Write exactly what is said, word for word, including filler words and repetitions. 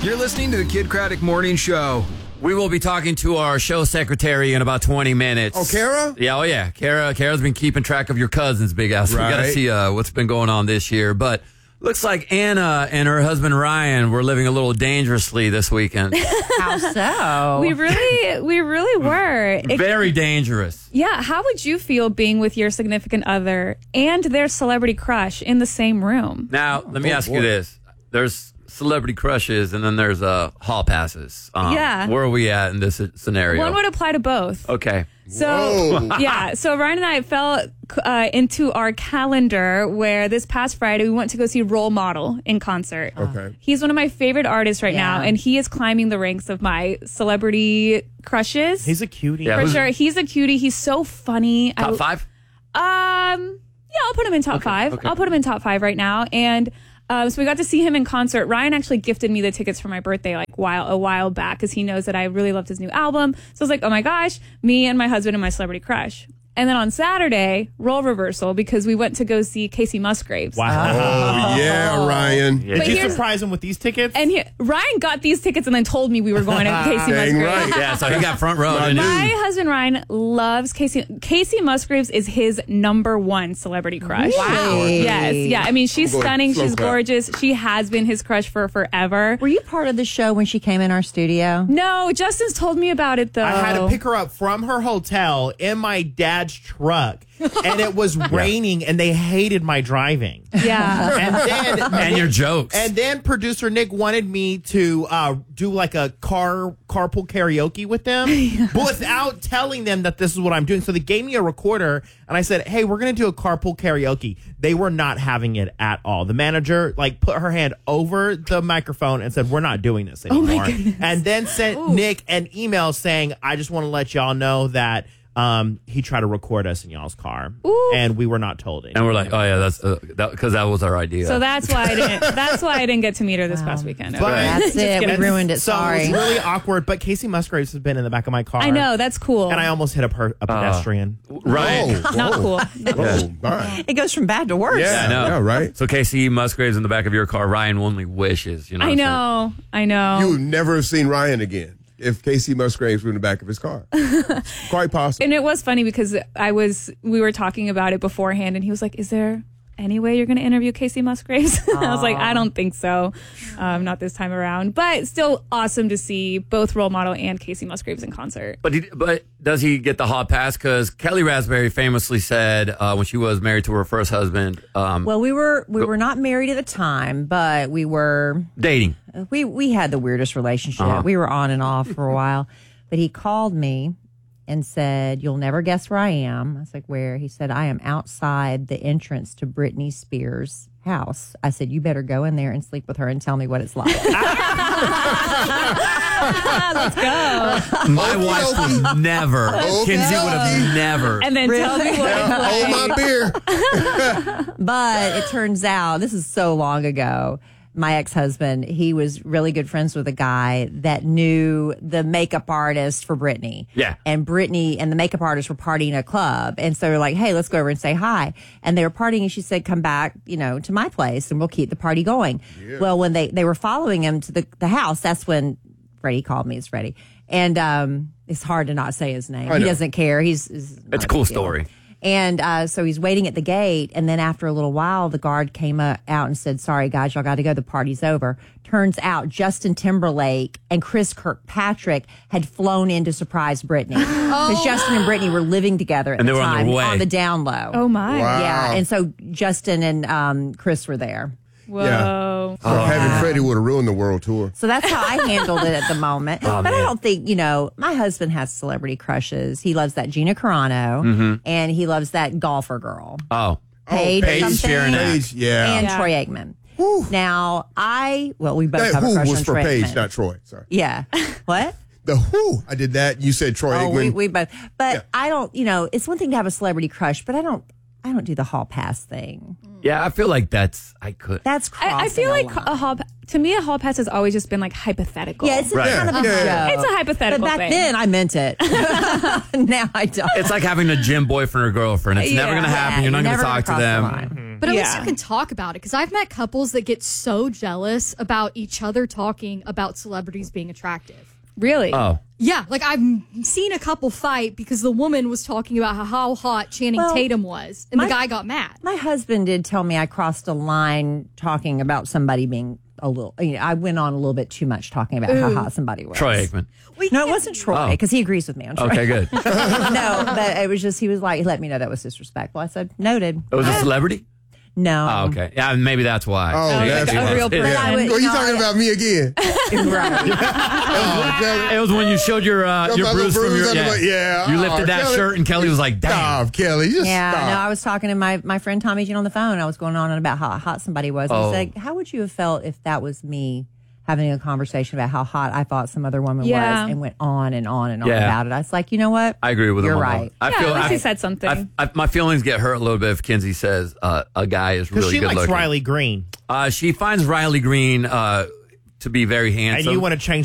You're listening to the Kid Craddock Morning Show. We will be talking to our show secretary in about twenty minutes. Oh, Kara? Yeah, oh yeah. Kara, Kara's been keeping track of your cousins, Big Ass. Right. We got to see uh, what's been going on this year. But looks like Anna and her husband Ryan were living a little dangerously this weekend. How so? We really, we really were. It- Very dangerous. yeah. How would you feel being with your significant other and their celebrity crush in the same room? Now, let me Oh, ask boy. you this. There's celebrity crushes and then there's uh, hall passes. Um, Yeah. Where are we at in this scenario? One would apply to both. Okay. So, Whoa. yeah. So Ryan and I fell uh, into our calendar where this past Friday we went to go see Role Model in concert. Okay. He's one of my favorite artists right now, Yeah. and he is climbing the ranks of my celebrity crushes. He's a cutie. Yeah. For who's- sure. He's a cutie. He's so funny. Top I, five? Um, yeah, I'll put him in top five. okay. I'll put him in top five right now. And um, so we got to see him in concert. Ryan actually gifted me the tickets for my birthday like while a while back because he knows that I really loved his new album. So I was like, oh my gosh, me and my husband and my celebrity crush. And then on Saturday, role reversal because we went to go see Casey Musgraves. Wow. Oh, yeah, Ryan. Did But you here's- surprise him with these tickets? And he, Ryan got these tickets and then told me we were going to Casey Dang Musgraves. right. Yeah, so he got front row. didn't he? My husband Ryan loves Casey. Casey Musgraves is his number one celebrity crush. Wow. Yes. Yeah. I mean, she's I'm going stunning. slow She's clap. gorgeous. She has been his crush for forever. Were you part of the show when she came in our studio? No, Justin's told me about it though. I had to pick her up from her hotel in my dad's truck, and it was raining, and they hated my driving. Yeah. And then And your jokes. And then producer Nick wanted me to uh, do like a car carpool karaoke with them, but without telling them that this is what I'm doing. So they gave me a recorder, and I said, "Hey, we're gonna do a carpool karaoke." They were not having it at all. The manager like put her hand over the microphone and said, "We're not doing this anymore." my goodness. And then sent Nick an email saying, "I just want to let y'all know that." Um, he tried to record us in y'all's car, Ooh. and we were not told anything. And we're like, oh yeah, that's because uh, that, 'cause that was our idea. So that's why I didn't. That's why I didn't get to meet her this past weekend. But- That's Just it. We kidding. ruined it. So Sorry. it was really awkward. But Casey Musgraves has been in the back of my car. I know that's cool. and I almost hit a, per- a pedestrian. right. Oh, Not whoa. cool. Oh, all right. It goes from bad to worse. Yeah, I know. yeah, right. So Casey Musgraves in the back of your car. Ryan only wishes. You know. I what I'm know. I know. You would never have seen Ryan again if Casey Musgraves were in the back of his car. Quite possible. And it was funny because I was we were talking about it beforehand, and he was like, "Is there any way you're going to interview Casey Musgraves?" I was like, "I don't think so, um, not this time around." But still, awesome to see both Role Model and Casey Musgraves in concert. But he, but does he get the hot pass? Because Kelly Raspberry famously said uh, when she was married to her first husband, um, Well, we were we were not married at the time, but we were dating. we we had the weirdest relationship. Uh-huh. We were on and off for a while. But he called me and said, "You'll never guess where I am." I was like, "Where?" He said, "I am outside the entrance to Britney Spears' house." I said, "You better go in there and sleep with her and tell me what it's like." Let's go. My wife would never. Kinsey would have never. And then tell me what it's like. Oh, my beer. But it turns out, this is so long ago, my ex-husband, he was really good friends with a guy that knew the makeup artist for Britney. Yeah. And Britney and the makeup artist were partying at a club. And so they're like, "Hey, let's go over and say hi." And they were partying, and she said, "Come back, you know, to my place and we'll keep the party going." Well, when they, they were following him to the, the house, that's when Freddie called me. It's Freddie. And um, it's hard to not say his name. I He know. doesn't care. He's, he's not It's a cool big deal. story. And uh, so he's waiting at the gate. And then after a little while, the guard came uh, out and said, "Sorry, guys, y'all got to go. The party's over." Turns out Justin Timberlake and Chris Kirkpatrick had flown in to surprise Britney. Because Justin and Britney were living together at And the they were on time their way. on the down low. Oh my. Wow. Yeah. And so Justin and um, Chris were there. Whoa. So having Freddie would have ruined the world tour. So that's how I handled it at the moment. Oh, but I man. don't think, you know, my husband has celebrity crushes. He loves that Gina Carano Mm-hmm. and he loves that golfer girl. Oh, Paige, Paige something, Fearnack. Paige, yeah. and Yeah. Troy Aikman. Now, I, well, we both That have a who crush was on for Troy Paige, Aikman. not Troy. Sorry. Yeah. What? The who. I did that. You said Troy Oh, we, Aikman. we both. But Yeah. I don't, you know, it's one thing to have a celebrity crush, but I don't, I don't do the hall pass thing. Yeah, I feel like that's I could. That's crossing I, I feel a like line. a hall pa- to me a hall pass has always just been like hypothetical. Yeah, it's a Right. kind of a Yeah, yeah. joke. It's a hypothetical But back thing. then, I meant it. Now I don't. It's like having a gym boyfriend or girlfriend. It's never Yeah. going to happen. Yeah, You're not going never to gonna talk to cross the them. line. But at least Yeah. you can talk about it because I've met couples that get so jealous about each other talking about celebrities being attractive. Really? Oh, Yeah, like I've seen a couple fight because the woman was talking about how, how hot Channing Well, Tatum was, and my- the guy got mad. My husband did tell me I crossed a line talking about somebody being a little. You know, I went on a little bit too much talking about how hot somebody was. Troy Aikman. No, it wasn't Troy Oh. because he agrees with me on Troy. Okay, good. It No, but it was just he was like, he let me know that was disrespectful. I said, noted. was a celebrity? No. Oh, okay. Yeah, maybe that's why. Oh, that's a why. real person. Yeah. I would- Well, you no, talking I- about me again? Right. Oh, Kelly. It was when you showed your uh, Got your my little bruise from bruise your under yeah. my- yeah. You Oh, lifted that Kelly. shirt and Kelly was like, "Damn." Stop, Kelly. Just Yeah, stop. no, I was talking to my, my friend Tommy Jean on the phone. I was going on about how hot somebody was. Oh. I said, how would you have felt if that was me having a conversation about how hot I thought some other woman Yeah. was and went on and on and on Yeah. about it? I was like, you know what? I agree with him. You're on that. right. I Yeah, feel at least I, he said something. I, I, my feelings get hurt a little bit if Kinsey says uh, a guy is Because really she good likes looking. Riley Green. Uh, she finds Riley Green uh, to be very handsome. And you want to change